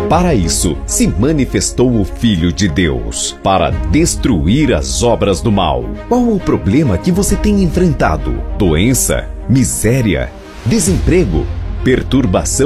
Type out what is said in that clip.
Para isso, se manifestou o Filho de Deus, para destruir as obras do mal. Qual o problema que você tem enfrentado? Doença? Miséria? Desemprego? Perturbação